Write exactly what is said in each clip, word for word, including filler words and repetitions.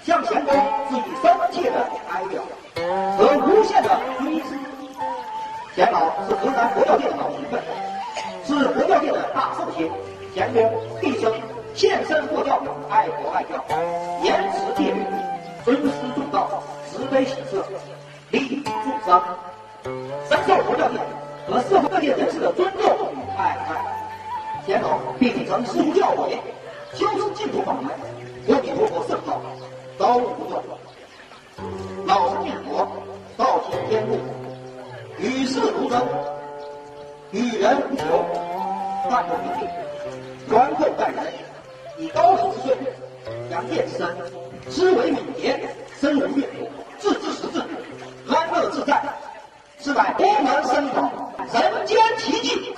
向贤公致以深切的哀悼和无限的追思。贤老是河南佛教界的老前辈，是佛教界的大圣贤。贤公毕生献身佛教，爱国爱教，严持戒律，尊师重道，慈悲喜舍，利益众生，深受佛教界和社会各界人士的尊重与爱戴。贤老并曾师出教诲，修持净土法门，阿弥陀佛圣号刀无断，老实念佛，道听天路，与世如真，与人无求，淡泊名利，宽厚待人，以高手之顺，扬剑之身，思维敏捷，深入阅读，置之识字，安乐自在，是乃佛门僧宝，人间奇迹。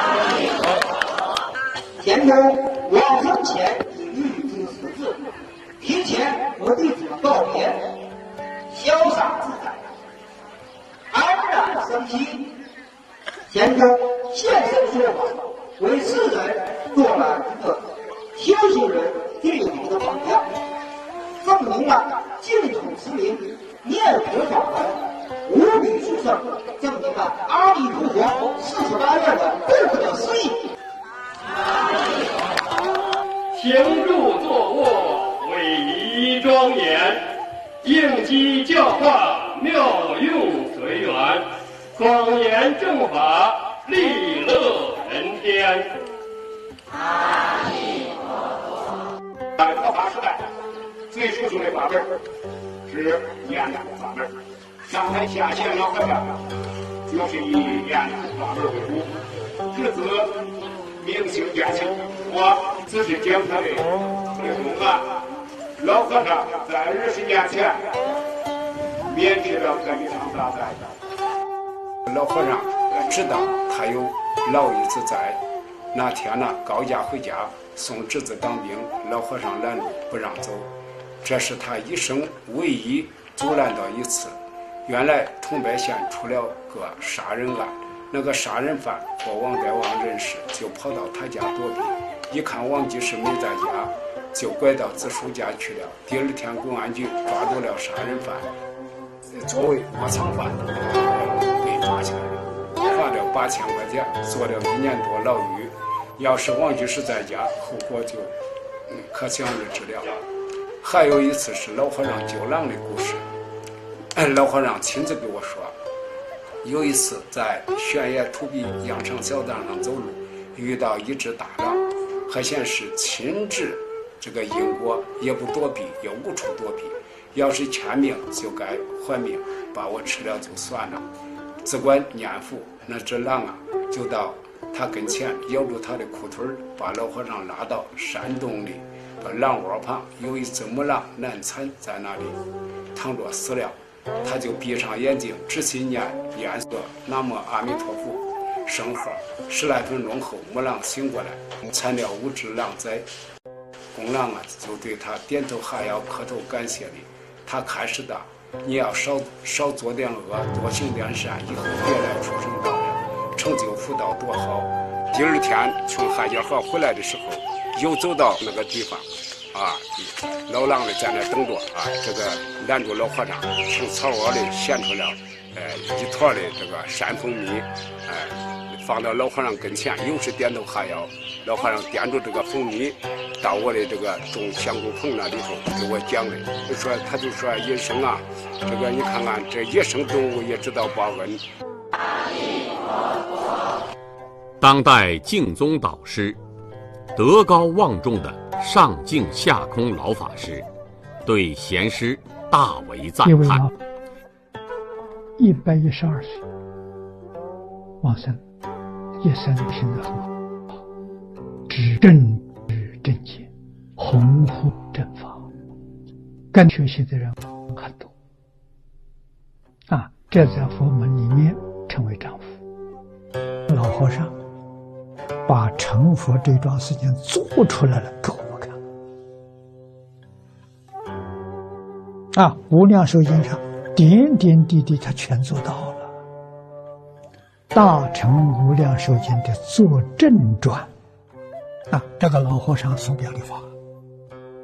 贤公往生前已预知时至，提前和弟子们告别，潇洒自在，安然生息。贤公现身说法，为世人做了一个修行人具有的榜样，证明了净土之名，念佛法门无比殊胜，证明了阿弥陀佛四十八愿的不可思议。 行住坐卧，威仪庄严，应机教化，妙用随缘，广言正法，利乐人天。阿弥陀佛。在佛法时代，最殊胜的法门是念佛法门。上台下线老和尚就是以念佛法门为主，至此明心见性。我只是讲他的内容啊。老和尚在二十年前免去了这一场大灾。 老和尚知道他有老一子在，那天呢，高家回家送侄子当兵，老和尚拦路不让走，这是他一生唯一阻拦到一次。原来桐柏县出了个杀人案，那个杀人犯和王代王认识，就跑到他家躲避，一看王居士没在家，就拐到子叔家去了。第二天公安局抓住了杀人犯，作为窝藏犯被抓起来了，罚了八千块钱，坐了一年多牢狱。要是王居士在家，后果就可想而知了。还有一次是老和尚救狼的故事，老和尚亲自给我说，有一次在悬崖土壁羊肠小道上走路，遇到一只大狼，还显是亲治这个因果，也不躲避，也无处躲避。要是欠命就该还命，把我吃了就算了。只管念佛，那只狼啊，就到他跟前咬住他的裤腿，把老和尚拉到山洞里，把狼窝旁有一只母狼难产在那里躺着死了。他就闭上眼睛，仔细念念说南无阿弥陀佛圣号，十来分钟后，母狼醒过来，产了五只狼崽。公狼啊，就对他点头哈腰，磕头感谢礼。他开始的，你要少少做点恶，多行点善，以后别来出生道人，成就福道多好。第二天从海家河回来的时候，又走到那个地方。啊，老狼呢在那等着啊，这个拦住老和尚，从草窝里衔出了，呃，一坨的这个山蜂蜜，哎、呃，放到老和尚跟前，又是点头哈腰。老和尚掂住这个蜂蜜，到我的这个种香菇棚那里头给我讲的，就说他就说野生啊，这个你看看这野生动物也知道报恩。 当代净宗导师，德高望重的上净下空老法师对贤师大为赞叹。 一百一十二岁往生，一生品德很好，知正知正见，弘护正法，跟学习的人很多啊，这在佛门里面称为丈夫。老和尚把成佛这桩事情做出来了给我们看啊，无量寿经上点点滴滴他全做到了。大乘无量寿经的作正传啊，这个老和尚所表的法